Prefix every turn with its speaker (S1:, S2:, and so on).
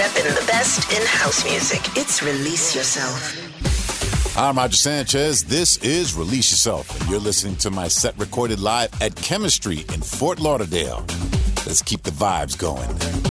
S1: repping the best in house music. It's Release Yourself.
S2: I'm Roger Sanchez. This is Release Yourself, and you're listening to my set recorded live at Chemistry in Fort Lauderdale. Let's keep the vibes going.